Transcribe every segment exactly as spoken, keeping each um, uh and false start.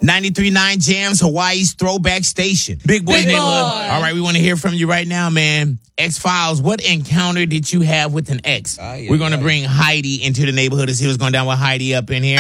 ninety-three point nine Jams, Hawaii's throwback station. Big Boy Big Neighborhood. Boy. All right, we want to hear from you right now, man. X-Files, what encounter did you have with an ex? Ah, yeah, We're going to yeah. bring Heidi into the neighborhood to see what's going down with Heidi up in here.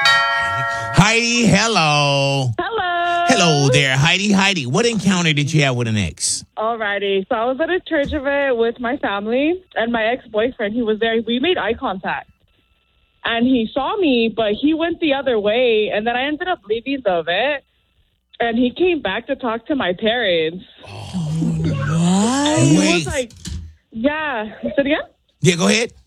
Heidi, hello. Hello. Hello there, Heidi. Heidi, what encounter did you have with an ex? Alrighty. So I was at a church event with my family and my ex-boyfriend. He was there. We made eye contact. And he saw me, but he went the other way. And then I ended up leaving the event. And he came back to talk to my parents. What? And he Wait. was like, yeah. Say it again? Yeah, go ahead.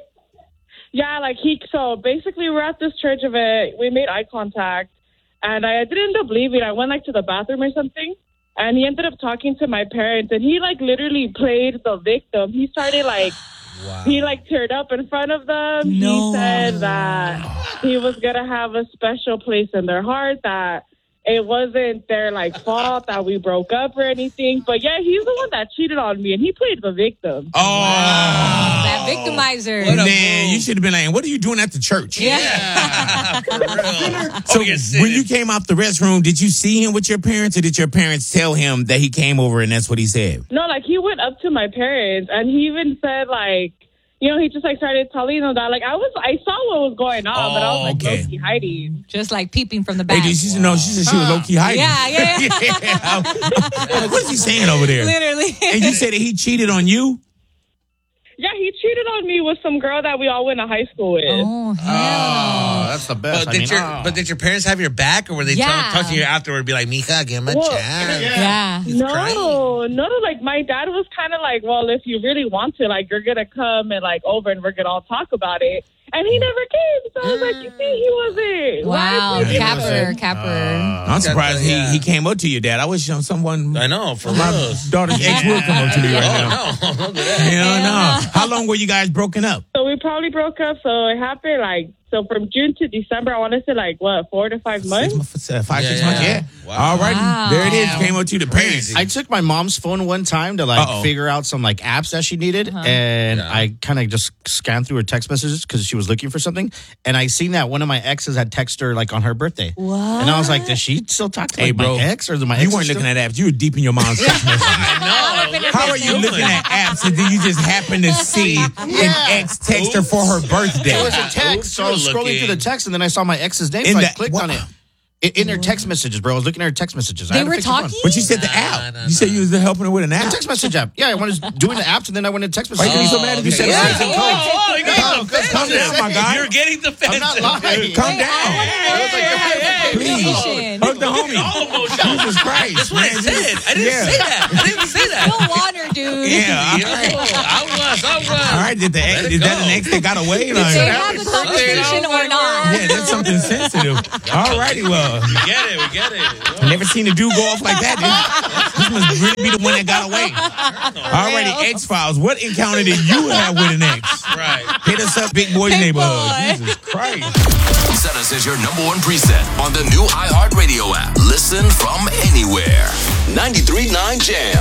Yeah, like he, so basically we're at this church event. We made eye contact. And I didn't end up leaving. I went like to the bathroom or something. And he ended up talking to my parents. And he like literally played the victim. He started like, Wow. he like teared up in front of them. No. He said that he was going to have a special place in their heart, that it wasn't their like fault that we broke up or anything. But yeah, he's the one that cheated on me and he played the victim. Oh, That victimizer. What a man, move. you should have been like, what are you doing at the church? Yeah, for real. So Oh, yes, when you came out the restroom, did you see him with your parents, or did your parents tell him that he came over and that's what he said? No, like he went up to my parents and he even said like, you know, he just like started telling them that like I was, I saw what was going on, but I was Oh, like okay. low-key hiding. Just like peeping from the Hey, back. did she know? She said she was low key hiding. Yeah, yeah, yeah. I'm like, what is he saying over there? Literally. And you said that he cheated on you? Yeah, he cheated on me with some girl that we all went to high school with. Oh, hell Oh, that's the best. But I did mean, your oh. but did your parents have your back, or were they Yeah. tell, talk to you afterward and be like, Mija, give him a Well, chance? no. Yeah. He's No, crying. no, no. Like my dad was kind of like, well, if you really want to, like, you're gonna come and like over, and we're gonna all talk about it. And he never came, so I was like, you see, he wasn't. Wow. Why is he Capper, doing? capper. I'm surprised he, yeah. he came up to your dad. I wish um, someone, I know, for my real. daughter's ex will come up to me right now. Oh, no. Don't do that. Hell no. How long were you guys broken up? So we probably broke up. So it happened like so from June to December. I want to say like what four to five months. Six months, uh, five, Yeah, six yeah. months, yeah. Wow. All right, Wow. there it is. Came up to the parents. I took my mom's phone one time to like Uh-oh. figure out some like apps that she needed, and Yeah. I kind of just scanned through her text messages because she was looking for something, and I seen that one of my exes had texted her like on her birthday, What? and I was like, does she still talk to Hey, like, bro, my ex, or is my ex You weren't still- looking at apps. You were deep in your mom's text messages. How are you looking at apps and then you just happen to see an ex text her for her birthday? It was a text, so I was Oops, scrolling looking. through the text, and then I saw my ex's name, In so I the- clicked what? on it. In, in their text messages, bro. I was looking at her text messages. I They had to were fix the phone. talking? But you said the Nah, app. nah, You said you was helping her with an The app. text message app. Yeah, I was doing the apps, and then I went to text Why message. you so mad if you said Yeah. the same Oh, code? oh, you're getting No, defensive. calm down, my guy. You're getting defensive. I'm not lying. Calm down. Please. Hug the homie. All emotional. Jesus Christ. That's what I man. said. I didn't Yeah. say that. I didn't say that. Still water, dude. Yeah. Yo, I was, I was. All right, did the Let it is that go. an ex that got away? Did they Like, have the conversation or not? yeah, that's something sensitive. All righty, well, We get it. We get it. I never seen a dude go off like that. This, this must really be the one that got away. All righty, X-Files. What encounter did you have with an ex? Right. Hit us up, Big Boys Big Neighborhood. boy. Jesus Christ. Set us as your number one preset on the new iHeartRadio app. Listen from anywhere. ninety-three point nine Jam.